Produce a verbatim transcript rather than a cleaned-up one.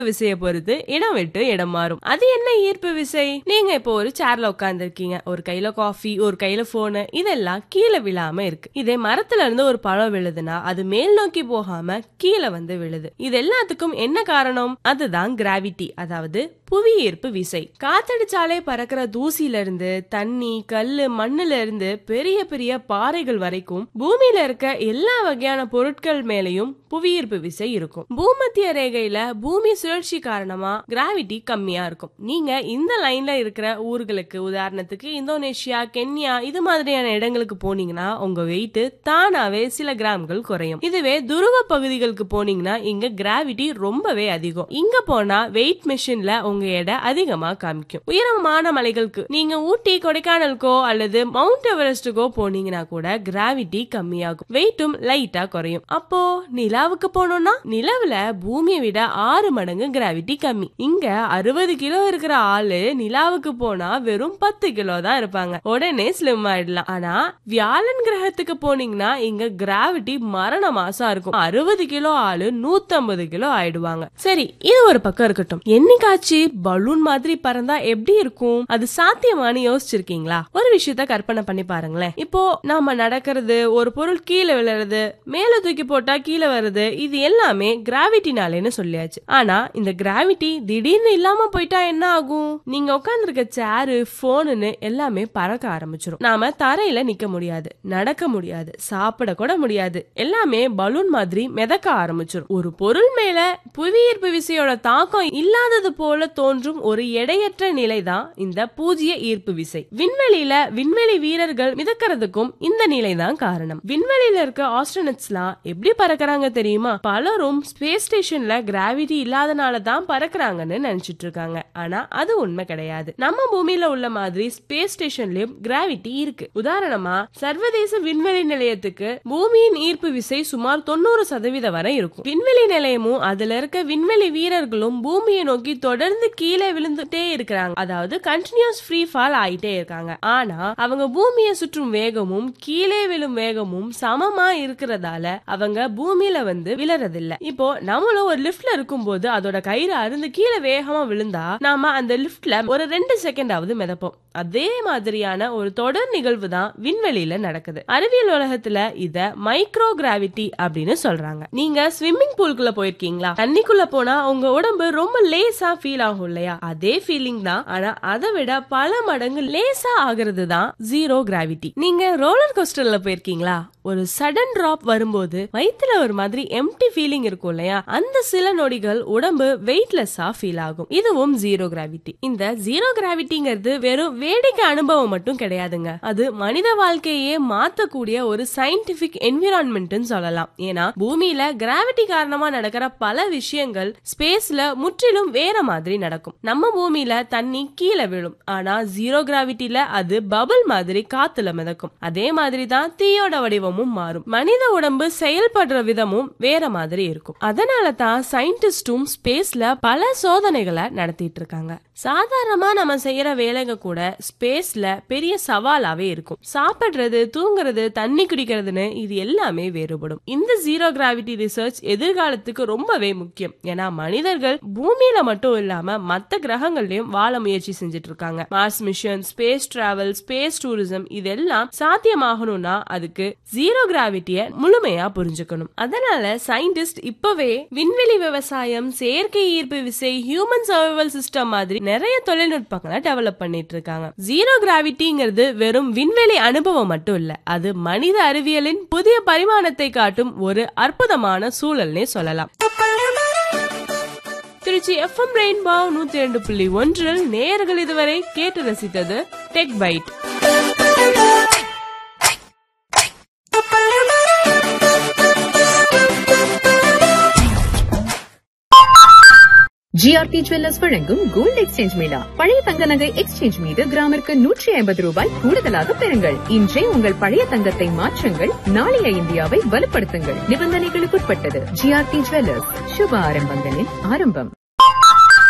விசையை பொறுத்து இடம் விட்டு இடம் மாறும். அது என்ன ஈர்ப்பு விசை? நீங்க இப்போ ஒரு சேர்ல உட்கார்ந்து இருக்கீங்க, ஒரு கையில காஃபி, ஒரு கையில போனு, இதெல்லாம் கீழே விழாம இருக்கு. இதே மரத்துல இருந்து ஒரு பழம் விழுதுன்னா அது மேல் நோக்கி போகாம கீழே வந்து விழுது. இது எல்லாத்துக்கும் என்ன காரணம்? அதுதான் கிராவிட்டி, அதாவது புவி ஈர்ப்பு விசை. காத்தடிச்சாலே பறக்கிற தூசில இருந்து தண்ணி, கல்லு, மண்ணுல இருந்து பெரிய பெரிய பாறைகள் வரைக்கும் பூமியில இருக்க எல்லா வகையான பொருட்கள் மேலையும் புவியீர்ப்பு விசை இருக்கும். பூமத்திய ரேகையில பூமி சுழற்சி காரணமா கிராவிட்டி கம்மியா இருக்கும். நீங்க இந்த லைன்ல இருக்கிற ஊர்களுக்கு, உதாரணத்துக்கு இந்தோனேஷியா, கென்யா இது மாதிரியான இடங்களுக்கு போனீங்கன்னா உங்க வெயிட் தானாவே சில கிராம்கள் குறையும். இதுவே துருவ பகுதிகளுக்கு போனீங்கன்னா இங்க கிராவிட்டி ரொம்பவே அதிகம். இங்க போனா வெயிட் மிஷின்ல உங்க எடை அதிகமா காமிக்கும். உயரமான மலைகளுக்கு நீங்க ஊட்டி, கொடைக்கானலுக்கோ அல்லது மவுண்ட் எவரெஸ்டுக்கோ போனீங்கன்னா கூட கிராவிட்டி கம்மியாகும், வெயிட்டும் லைட்டா குறையும். அப்போ நிலாவுக்கு போனோம்னா நிலவுல பூமியை விட ஆறு மடங்கு கிராவிட்டி கம்மி. இங்க அறுபது கிலோ இருக்கிற ஆளு நிலாவுக்கு போனா வெறும் பத்து கிலோ தான் இருப்பாங்க, உடனே ஸ்லிம் ஆயிடலாம். ஆனா வியாழன் கிரகத்துக்கு போனீங்கன்னா இங்க கிராவிட்டி மரண மாசம் இருக்கும். அறுபது கிலோ ஆளு நூத்தி ஐம்பது கிலோ ஆயிடுவாங்க. சரி, இது ஒரு பக்கம் இருக்கட்டும். என்னைக்காச்சு பலூன் மாதிரி பறந்தா எப்படி இருக்கும்? அது சாத்தியமானு யோசிச்சிருக்கீங்களா? ஒரு விஷயத்த கற்பனை பண்ணி பாருங்களேன். இப்போ நாம நடக்கிறது, ஒரு பொருள் கீழே விழுறது, மேல தூக்கி போட்டா கீழே வருது, இது எல்லாமே கிராவிட்டினாலேன்னு சொல்லியாச்சு. ஆனா இந்த கிராவிட்டி திடீர்னு இல்லாம போயிட்டா என்ன ஆகும்? நீங்க உட்கார்ந்து இருக்க சேரு, போனுன்னு எல்லாமே பறக்க ஆரம்பிச்சிடும். நாம தரையில நிக்க முடியாது, நடக்க முடியாது, சாப்பிட கூட முடியாது. எல்லாமே பலூன் மாதிரி மிதக்க ஆரம்பிச்சிடும். ஒரு பொருள் மேல புவியீர்ப்பு விசையோட தாக்கம் இல்லாதது போல தோன்றும் ஒரு எடையற்ற நிலைதான் இந்த பூஜ்ய ஈர்ப்பு விசை. விண்வெளியில விண்வெளி வீரர்கள் மிதக்கிறதுக்கும் இந்த நிலைதான் காரணம். விண்வெளியில இருக்க ஆஸ்ட்ரோனட்ஸ்லாம் எப்படி பறக்கறாங்க தெரியுமா? பலரும் ஸ்பேஸ் ஸ்டேஷன்ல கிராவிட்டி இல்லாதனாலதான் பறக்கறாங்கன்னு நினைச்சிட்டு இருக்காங்க. ஆனா அது உண்மை கிடையாது. நம்ம பூமியில உள்ள மாதிரி ஸ்பேஸ் ஸ்டேஷன்லயும் கிராவிட்டி இருக்கு. உதாரணமா சர்வதேச விண்வெளி நிலையத்துக்கு பூமியின் ஈர்ப்பு விசை சுமார் தொண்ணூறு சதவீதம் வரை இருக்கும். விண்வெளி நிலையமும் அதுல இருக்க விண்வெளி வீரர்களும் பூமியை நோக்கி தொடர்ந்து கீழே விழுந்துட்டே இருக்கிறாங்க. அதாவது கண்டினியூஸ் ஃப்ரீ ஃபால் ஆயிட்டே இருக்காங்க. ஆனா அவங்க பூமியை சுற்றும் வேகமும் கீழே விழும் வேகமும் சமமா இருக்கிறதால அவங்க பூமியில வந்து விழறதில்ல. இப்போ நம்மளும் ஒரு லிப்ட்ல இருக்கும் போது அதோட கயிறு அருந்து கீழே வேகமா விழுந்தா நாம அந்த லிப்ட்ல ஒரு ரெண்டு செகண்டாவது மிதப்போம். அதே மாதிரியான ஒரு தொடர் நிகழ்வு தான் விண்வெளியில நடக்குது. அறிவியல் உலகத்துல இத மைக்ரோ கிராவிட்டி அப்படின்னு சொல்றாங்க. நீங்க ஸ்விம்மிங் பூல்குள்ள போயிருக்கீங்களா? தண்ணிக்குள்ள போனா உங்க உடம்பு ரொம்ப லேசா ஃபீல் ஆகும் இல்லையா? அதே ஃபீலிங் தான், ஆனா அதை விட பல மடங்கு லேசா ஆகிறது தான் ஜீரோ கிராவிட்டி. நீங்க ரோலர் கோஸ்டர்ல போயிருக்கீங்களா? ஒரு சடன் டிராப் வரும்போது வயித்துல ஒரு மாதிரி எம்டி ஃபீலிங் இருக்கும் இல்லையா? அந்த சில நொடிகள் உடம்பு வெயிட்லெஸ்ஸா ஃபீல் ஆகும். இதுவும் ஜீரோ கிராவிட்டி. இந்த ஜீரோ கிராவிட்டிங்கிறது வெறும் வேடிக்கை அனுபவம் மட்டும் கிடையாதுங்க. அது மனித வாழ்க்கையே மாத்தக்கூடிய ஒரு சயின்டிபிக் என்விரான்மெண்ட் சொல்லலாம். ஏன்னா பூமியில கிராவிட்டி காரணமா நடக்கிற பல விஷயங்கள் ஸ்பேஸ்ல முற்றிலும் வேற மாதிரி நடக்கும். நம்ம பூமியில தண்ணி கீழே விழும், ஆனா ஜீரோ கிராவிட்டில அது பபிள் மாதிரி காத்துல மிதக்கும். அதே மாதிரி தான் தீயோட வடிவமும் மாறும். மனித உடம்பு செயல்படுற விதமும் வேற மாதிரி இருக்கும். அதனால தான் சயின்டிஸ்டும் ஸ்பேஸ்ல பல சோதனைகளை நடத்திட்டு இருக்காங்க. சாதாரணமா நம்ம செய்யற வேலைங்க கூட ஸ்பேஸ்ல பெரிய சவாலாவே இருக்கும். சாப்பிடுறது, தூங்குறது, தண்ணி குடிக்கிறதுன்னு இது எல்லாமே வேறுபடும். இந்த ஜீரோ கிராவிட்டி ரிசர்ச் எதிர்காலத்துக்கு ரொம்பவே முக்கியம். ஏன்னா மனிதர்கள் பூமியில மட்டும் இல்லாம மத்த கிரகங்கள்லயும் வாழ முயற்சி செஞ்சுட்டு இருக்காங்க. Mars mission, space travel, space tourism இதெல்லாம் சாத்தியமாகணும்னா அதுக்கு ஜீரோ கிராவிட்டிய முழுமையா புரிஞ்சுக்கணும். அதனால சயின்டிஸ்ட் இப்பவே விண்வெளி விவசாயம், செயற்கை ஈர்ப்பு விசை, ஹியூமன் சர்வைவல் சிஸ்டம் மாதிரி நிறைய தொழில்நுட்பங்களை டெவலப் பண்ணிட்டு இருக்காங்க. ஜீரோ கிராவிட்டிங்கிறது வெறும் விண்வெளி அனுபவம் மட்டும் இல்ல, அது மனித அறிவியலின் புதிய பரிமாணத்தை காட்டும் ஒரு அற்புதமான சூழல்னே சொல்லலாம். திருச்சி எஃப்எம் ரெயின்போ நூத்தி ரெண்டு புள்ளி ஒன்றில் நேயர்கள் இதுவரை கேட்டு ரசித்தது டெக் பைட். ஜிஆர்டி ஜுவல்லர்ஸ் வழங்கும் கோல்ட் எக்ஸ்சேஞ்ச் மேளா. பழைய தங்க நகை எக்ஸ்சேஞ்ச் மீது கிராமிற்கு நூற்றி ஐம்பது ரூபாய் கூடுதலாக பெறுங்கள். இன்றே உங்கள் பழைய தங்கத்தை மாற்றுங்கள், நாளைய இந்தியாவை வலுப்படுத்துங்கள். நிபந்தனைகளுக்குட்பட்டது. ஜிஆர்டி ஜுவல்லர்ஸ், சுப ஆரம்பங்களின் ஆரம்பம்.